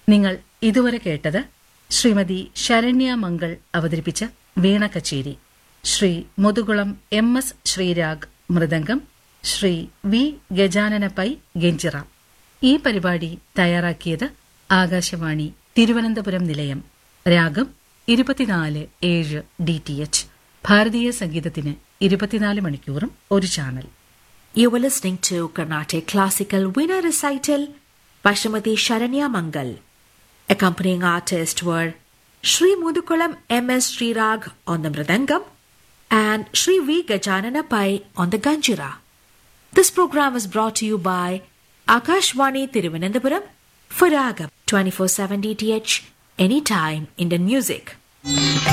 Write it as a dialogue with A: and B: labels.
A: നിങ്ങൾ ഇതുവരെ കേട്ടത് ശ്രീമതി ശരണ്യ മംഗൾ അവതരിപ്പിച്ച വീണ കച്ചേരി, Shri Muthukulam MS Sreerag mridangam, Shri V Gajanana pi ഗെഞ്ചിറ. ഈ പരിപാടി തയ്യാറാക്കിയത് ആകാശവാണി തിരുവനന്തപുരം നിലയം. രാഗം 24/7 DTH. ഭാരതീയ സംഗീതത്തിന് 24 മണിക്കൂറും ഒരു channel.
B: You were listening to Carnatic Classical Veena Recital by Srimati Sharanya Mangal. Accompanying artists were Shri Mudukulam MS Srirag on the Mridangam and Shri V. Gajanana Pai on the Ganjira. This program was brought to you by Akashvani Thiruvananthapuram for Ragam 24/7 DTH, anytime Indian music.